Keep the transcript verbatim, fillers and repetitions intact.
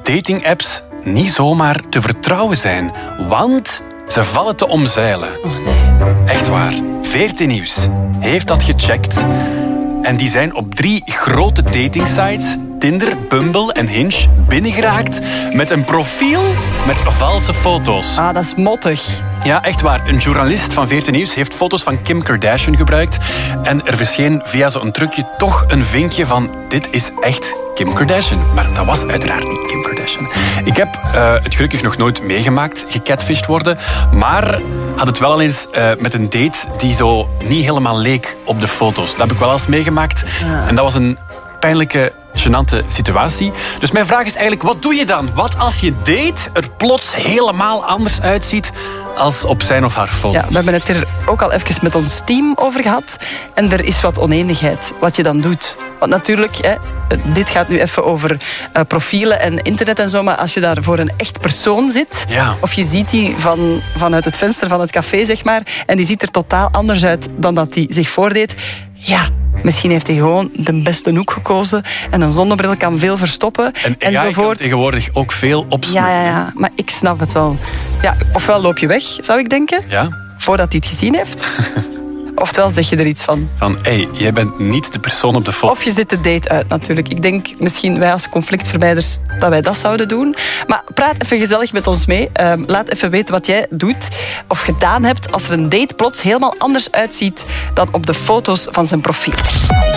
datingapps niet zomaar te vertrouwen zijn. Want ze vallen te omzeilen. Oh nee. Echt waar. veertien Nieuws heeft dat gecheckt. En die zijn op drie grote datingsites, Tinder, Bumble en Hinge, binnengeraakt met een profiel met valse foto's. Ah, dat is mottig. Ja, echt waar. Een journalist van veertien Nieuws heeft foto's van Kim Kardashian gebruikt. En er verscheen via zo'n trucje toch een vinkje van dit is echt Kim Kardashian. Maar dat was uiteraard niet Kim Kardashian. Ik heb uh, het gelukkig nog nooit meegemaakt, gecatfished worden. Maar had het wel al eens uh, met een date die zo niet helemaal leek op de foto's. Dat heb ik wel eens meegemaakt. Ja. En dat was een pijnlijke, gênante situatie. Dus mijn vraag is eigenlijk, wat doe je dan? Wat als je date er plots helemaal anders uitziet als op zijn of haar foto's? Ja, we hebben het er ook al even met ons team over gehad. En er is wat oneenigheid wat je dan doet. Want natuurlijk, hè, dit gaat nu even over uh, profielen en internet en zo, maar als je daar voor een echt persoon zit, ja. of je ziet die van, vanuit het venster van het café, zeg maar, en die ziet er totaal anders uit dan dat die zich voordeed, ja, misschien heeft hij gewoon de beste hoek gekozen en een zonnebril kan veel verstoppen. En A I enzovoort. kan tegenwoordig ook veel opsnoepen. Ja, ja, ja, maar ik snap het wel. Ja, ofwel loop je weg, zou ik denken, Ja? voordat hij het gezien heeft. Oftewel zeg je er iets van. Van, hé, hey, jij bent niet de persoon op de foto. Of je zet de date uit natuurlijk. Ik denk misschien wij als conflictvermijders dat wij dat zouden doen. Maar praat even gezellig met ons mee. Um, laat even weten wat jij doet of gedaan hebt als er een date plots helemaal anders uitziet dan op de foto's van zijn profiel.